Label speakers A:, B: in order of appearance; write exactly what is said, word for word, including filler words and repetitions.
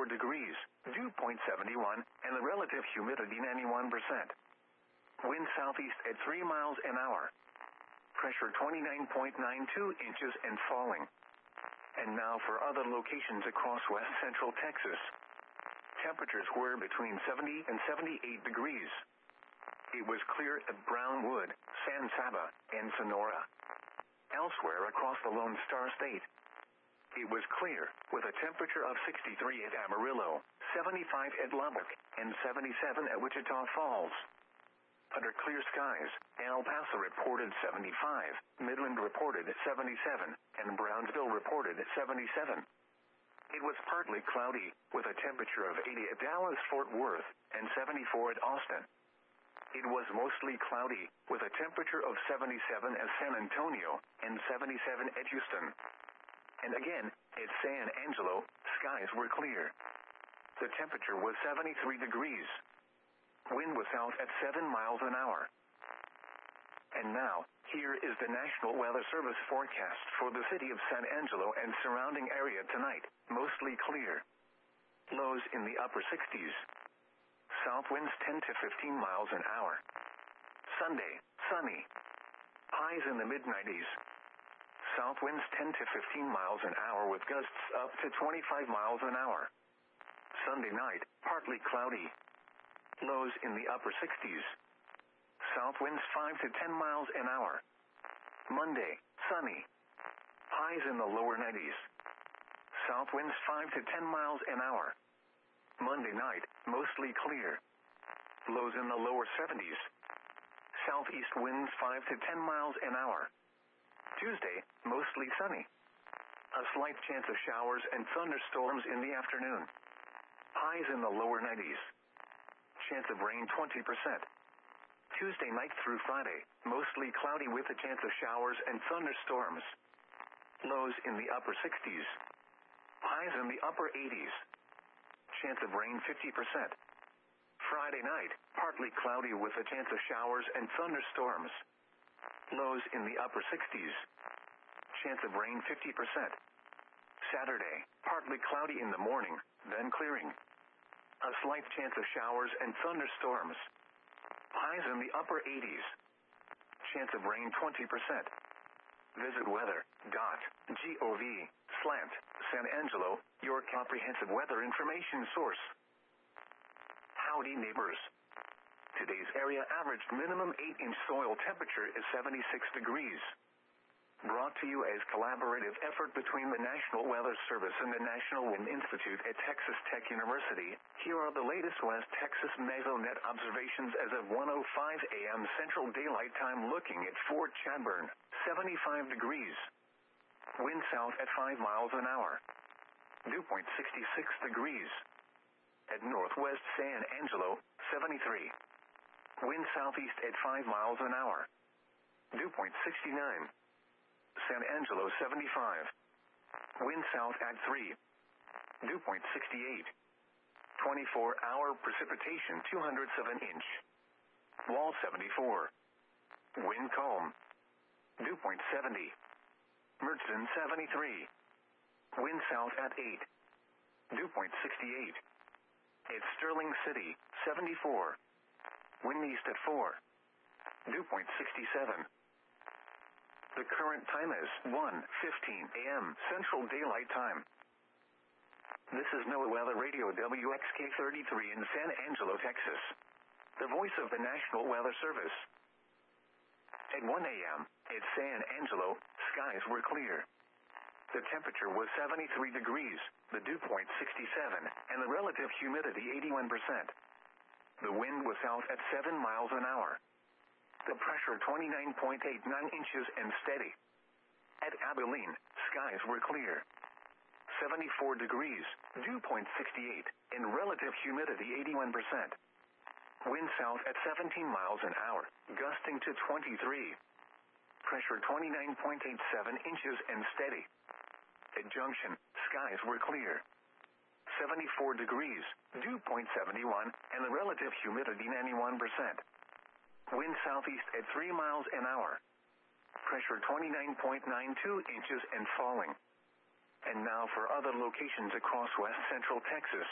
A: seventy-four degrees, dew point seventy-one, and the relative humidity ninety-one percent. Wind southeast at three miles an hour. Pressure twenty-nine point nine two inches and falling. And now for other locations across west central Texas. Temperatures were between seventy and seventy-eight degrees. It was clear at Brownwood, San Saba, and Sonora. Elsewhere across the Lone Star State, it was clear, with a temperature of sixty-three at Amarillo, seventy-five at Lubbock, and seventy-seven at Wichita Falls. Under clear skies, El Paso reported seventy-five, Midland reported seventy-seven, and Brownsville reported seventy-seven. It was partly cloudy, with a temperature of eighty at Dallas-Fort Worth, and seventy-four at Austin. It was mostly cloudy, with a temperature of seventy-seven at San Antonio, and seventy-seven at Houston. And again, at San Angelo, skies were clear. The temperature was seventy-three degrees. Wind was out at seven miles an hour. And now, here is the National Weather Service forecast for the city of San Angelo and surrounding area tonight. Mostly clear. Lows in the upper sixties. South winds ten to fifteen miles an hour. Sunday, sunny. Highs in the mid nineties. South winds ten to fifteen miles an hour with gusts up to twenty-five miles an hour. Sunday night, partly cloudy. Lows in the upper sixties. South winds five to ten miles an hour. Monday, sunny. Highs in the lower nineties. South winds five to ten miles an hour. Monday night, mostly clear. Lows in the lower seventies. Southeast winds five to ten miles an hour. Tuesday, mostly sunny. A slight chance of showers and thunderstorms in the afternoon. Highs in the lower nineties. Chance of rain twenty percent. Tuesday night through Friday, mostly cloudy with a chance of showers and thunderstorms. Lows in the upper sixties. Highs in the upper eighties. Chance of rain fifty percent. Friday night, partly cloudy with a chance of showers and thunderstorms. Lows in the upper sixties. Chance of rain fifty percent. Saturday, partly cloudy in the morning, then clearing. A slight chance of showers and thunderstorms. Highs in the upper eighties. Chance of rain twenty percent. Visit weather dot gov slash San Angelo, your comprehensive weather information source. Howdy neighbors. Today's area averaged minimum eight inch soil temperature is seventy-six degrees. Brought to you as collaborative effort between the National Weather Service and the National Wind Institute at Texas Tech University, here are the latest West Texas Mesonet observations as of one oh five a m Central Daylight Time looking at Fort Chadbourne, seventy-five degrees. Wind south at five miles an hour. Dew point sixty-six degrees. At Northwest San Angelo, seventy-three. Wind southeast at five miles an hour. Dew point sixty-nine. San Angelo, seventy-five. Wind south at three. Dew point sixty-eight. twenty-four hour precipitation two hundredths of an inch. Wall, seventy-four. Wind calm. Dew point seventy. Mertzon, seventy-three. Wind south at eight. Dew point sixty-eight. At Sterling City, seventy-four. Wind east at four. Dew point sixty-seven. The current time is one fifteen a m Central Daylight Time. This is NOAA Weather Radio W X K thirty-three in San Angelo, Texas. The voice of the National Weather Service. At one a m at San Angelo, skies were clear. The temperature was seventy-three degrees, the dew point sixty-seven, and the relative humidity eighty-one percent. The wind was out at seven miles an hour. The pressure twenty-nine point eight nine inches and steady. At Abilene, skies were clear. seventy-four degrees, dew point sixty-eight, and relative humidity eighty-one percent. Wind south at seventeen miles an hour, gusting to twenty-three. Pressure twenty-nine point eight seven inches and steady. At Junction, skies were clear. seventy-four degrees, dew point seventy-one, and the relative humidity ninety-one percent. Wind southeast at three miles an hour. Pressure twenty-nine point nine two inches and falling. And now for other locations across west central Texas.